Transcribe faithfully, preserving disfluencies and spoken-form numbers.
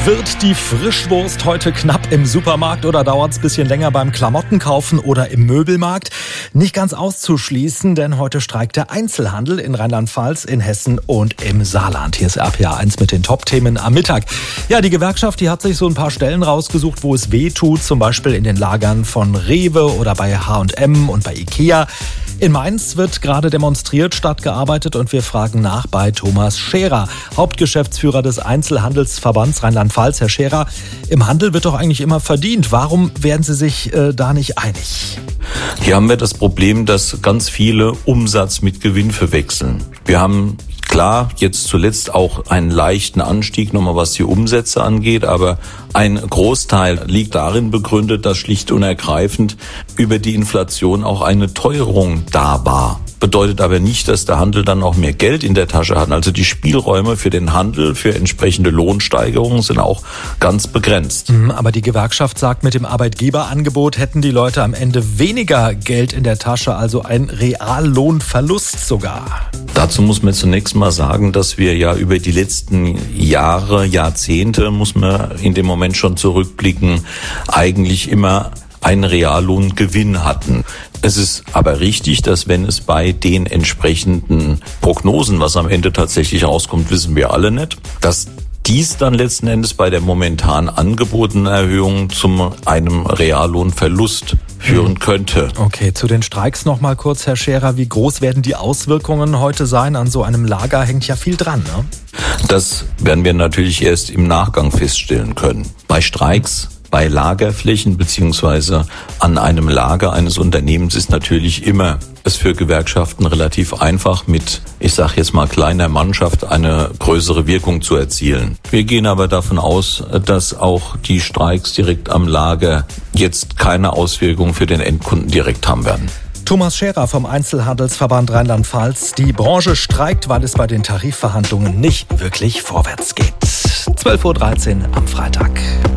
Wird die Frischwurst heute knapp im Supermarkt oder dauert es ein bisschen länger beim Klamottenkaufen oder im Möbelmarkt? Nicht ganz auszuschließen, denn heute streikt der Einzelhandel in Rheinland-Pfalz, in Hessen und im Saarland. Hier ist R P A eins mit den Top-Themen am Mittag. Ja, die Gewerkschaft, die hat sich so ein paar Stellen rausgesucht, wo es weh tut, zum Beispiel in den Lagern von Rewe oder bei H und M und bei Ikea. In Mainz wird gerade demonstriert statt gearbeitet und wir fragen nach bei Thomas Scherer, Hauptgeschäftsführer des Einzelhandelsverbands Rheinland-Pfalz. Herr Scherer, im Handel wird doch eigentlich immer verdient. Warum werden Sie sich äh, da nicht einig? Hier haben wir das Problem, dass ganz viele Umsatz mit Gewinn verwechseln. Wir haben klar jetzt zuletzt auch einen leichten Anstieg nochmal, was die Umsätze angeht, aber ein Großteil liegt darin begründet, dass schlicht und ergreifend über die Inflation auch eine Teuerung da war. Bedeutet aber nicht, dass der Handel dann auch mehr Geld in der Tasche hat. Also die Spielräume für den Handel, für entsprechende Lohnsteigerungen sind auch ganz begrenzt. Aber die Gewerkschaft sagt, mit dem Arbeitgeberangebot hätten die Leute am Ende weniger Geld in der Tasche, also ein Reallohnverlust sogar. Dazu muss man zunächst mal sagen, dass wir ja über die letzten Jahre, Jahrzehnte, muss man in dem Moment schon zurückblicken, eigentlich immer einen Reallohngewinn hatten. Es ist aber richtig, dass wenn es bei den entsprechenden Prognosen, was am Ende tatsächlich rauskommt, wissen wir alle nicht, dass dies dann letzten Endes bei der momentan angebotenen Erhöhung zu einem Reallohnverlust führen könnte. Okay, zu den Streiks noch mal kurz, Herr Scherer. Wie groß werden die Auswirkungen heute sein? An so einem Lager hängt ja viel dran, ne? Das werden wir natürlich erst im Nachgang feststellen können. Bei Streiks, bei Lagerflächen beziehungsweise an einem Lager eines Unternehmens ist natürlich immer es für Gewerkschaften relativ einfach, mit, ich sage jetzt mal, kleiner Mannschaft eine größere Wirkung zu erzielen. Wir gehen aber davon aus, dass auch die Streiks direkt am Lager jetzt keine Auswirkungen für den Endkunden direkt haben werden. Thomas Scherer vom Einzelhandelsverband Rheinland-Pfalz. Die Branche streikt, weil es bei den Tarifverhandlungen nicht wirklich vorwärts geht. zwölf Uhr dreizehn am Freitag.